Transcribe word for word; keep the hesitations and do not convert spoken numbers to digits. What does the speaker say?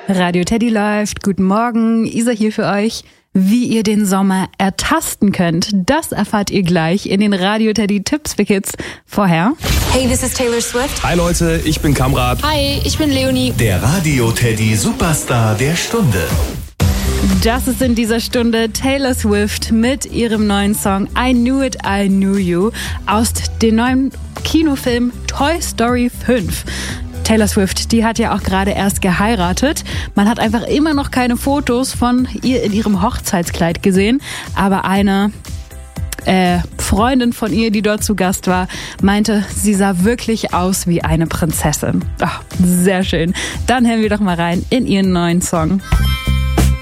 Radio Teddy läuft. Guten Morgen, Isa hier für euch. Wie ihr den Sommer ertasten könnt, das erfahrt ihr gleich in den Radio Teddy Tipps für Kids. Vorher. Hey, this is Taylor Swift. Hi Leute, ich bin Kamrat. Hi, ich bin Leonie. Der Radio Teddy Superstar der Stunde. Das ist in dieser Stunde Taylor Swift mit ihrem neuen Song I Knew It, I Knew You aus dem neuen Kinofilm Toy Story fünf. Taylor Swift, die hat ja auch gerade erst geheiratet. Man hat einfach immer noch keine Fotos von ihr in ihrem Hochzeitskleid gesehen. Aber eine äh, Freundin von ihr, die dort zu Gast war, meinte, sie sah wirklich aus wie eine Prinzessin. Ach, sehr schön. Dann hören wir doch mal rein in ihren neuen Song.